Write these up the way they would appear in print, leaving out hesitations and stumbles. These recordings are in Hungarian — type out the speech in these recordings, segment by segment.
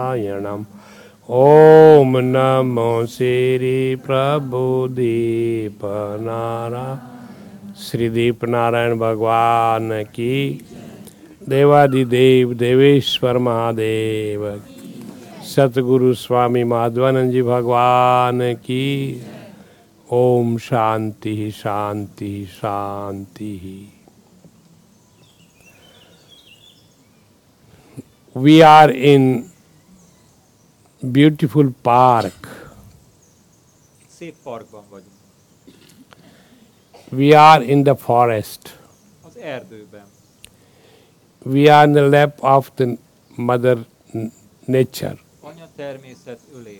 Narayanam. Om Namo Sri Prabhu Deepanara Sri Deepanarayan Bhagwan Ki Devadidev Deveshwar Mahadev Satguru Swami Madhvananji Bhagwan Ki Om Shanti Shanti Shanti. We are in beautiful park. Szép parkban vagyunk. We are in the forest. Az erdőben. We are in the lap of the Mother Nature. Anya természet ölén.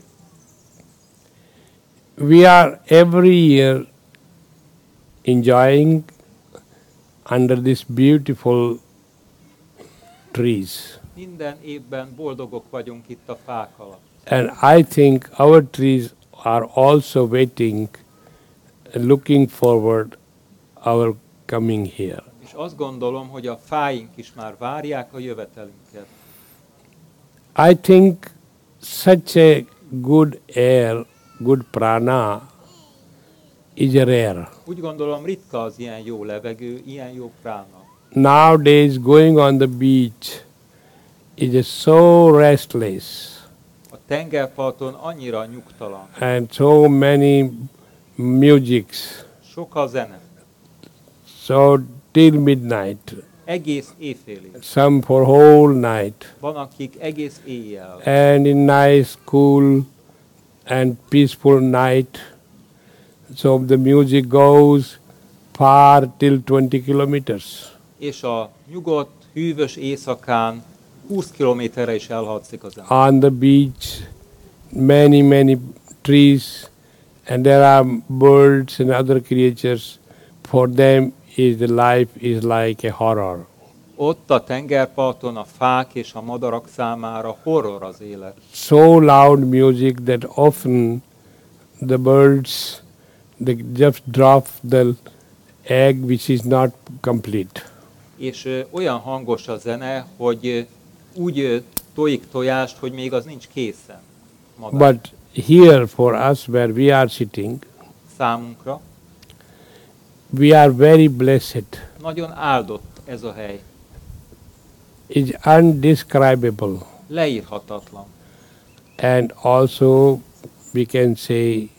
We are every year enjoying under these beautiful trees. Minden évben boldogok vagyunk itt a fák alatt. And I think our trees are also waiting, looking forward our coming here. És azt gondolom, hogy a fáink is már várják a jövetelünket. I think such a good air, good prana is rare. Úgy gondolom, ritka az ilyen jó levegő, ilyen jó prána. Nowadays going on the beach is so restless. A tengerparton annyira nyugtalan. And so many musics. Sok a zene. So till midnight. Egész éjfélig. Some for whole night. Van, akik egész éjjel. And in nice, cool and peaceful night. So the music goes far till 20 kilometers. És a nyugodt, hűvös éjszakán 20 kilométerre is elhadszik a zene. On the beach, many trees, and there are birds and other creatures. For them, the life is like a horror. Ott a tengerparton a fák és a madarak számára horror az élet. So loud music that often the birds they just drop the egg which is not complete. És olyan hangos a zene, hogy úgy tojik tojást, hogy még az nincs készen. Madár. But here for us where we are sitting, Számunkra we are very blessed. nagyon áldott ez a hely. It's undescribable. Leírhatatlan. And also we can say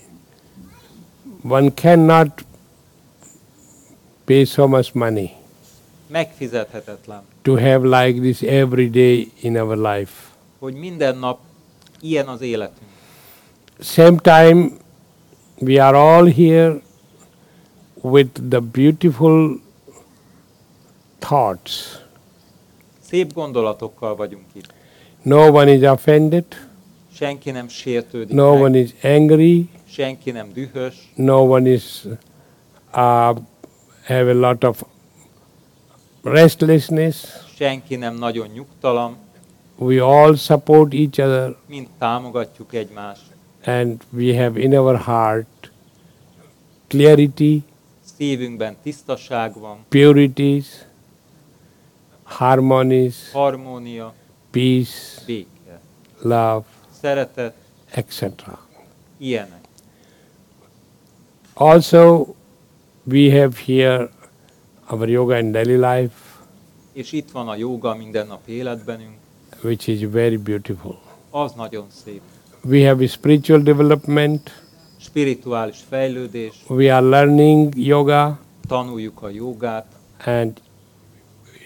one cannot pay so much money Megfizethetetlen, to have like this every day in our life. hogy minden nap ilyen az életünk. Same time we are all here with the beautiful thoughts. Szép gondolatokkal vagyunk itt. No one is offended, Senki nem sértődik no meg, one is angry, senki nem dühös, no one is have a lot of restlessness. senki nem nagyon nyugtalan, We all support each other, mind támogatjuk egymást. and we have in our heart clarity, Szívünkben tisztaság van, purities, harmonies, harmónia, peace, béke, love, szeretet, etc. ilyenek. Also, we have here our yoga in daily life, És itt van a jóga mindennapi életbenünk, which is very beautiful. az nagyon szép. We have a spiritual development. Spirituális fejlődés, We are learning yoga, tanuljuk a jogát, and